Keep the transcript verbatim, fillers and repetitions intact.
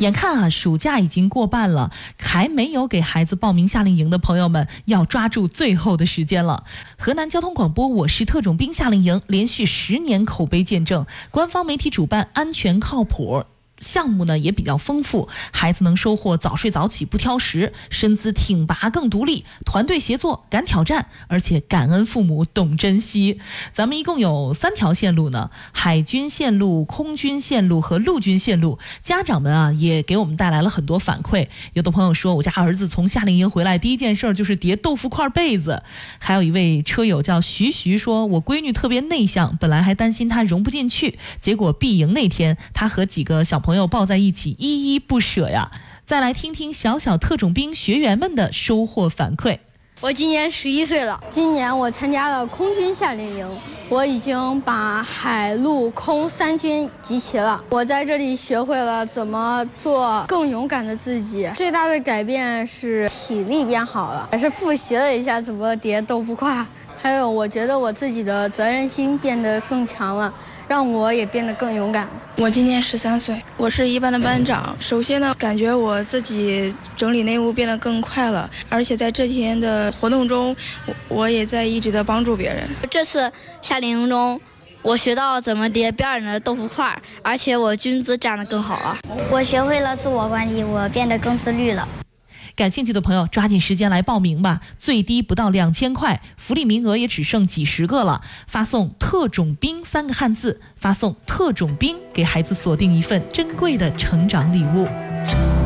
眼看啊，暑假已经过半了，还没有给孩子报名夏令营的朋友们，要抓住最后的时间了。河南交通广播我是特种兵夏令营连续十年口碑见证，官方媒体主办，安全靠谱。项目呢也比较丰富，孩子能收获早睡早起不挑食，身姿挺拔更独立，团队协作敢挑战，而且感恩父母懂珍惜。咱们一共有三条线路呢，海军线路、空军线路和陆军线路。家长们啊也给我们带来了很多反馈，有的朋友说我家儿子从夏令营回来第一件事就是叠豆腐块被子，还有一位车友叫徐徐说，我闺女特别内向，本来还担心她融不进去，结果闭营那天她和几个小朋友朋友抱在一起，依依不舍呀。再来听听小小特种兵学员们的收获反馈。 我今年十一岁了，今年我参加了空军夏令营，我已经把海陆空三军集齐了。我在这里学会了怎么做更勇敢的自己，最大的改变是体力变好了，也是复习了一下怎么叠豆腐块。还有我觉得我自己的责任心变得更强了，让我也变得更勇敢。 我今年十三岁，我是一班的班长。首先呢，感觉我自己整理内务变得更快了，而且在这几天的活动中，我我也在一直的帮助别人。 这次夏令营中，我学到怎么叠标准的豆腐块，而且我军姿站得更好了。 我学会了自我管理，我变得更自律了。 感兴趣的朋友抓紧时间来报名吧，最低不到两千块，福利名额也只剩几十个了。发送特种兵三个汉字，发送特种兵，给孩子锁定一份珍贵的成长礼物。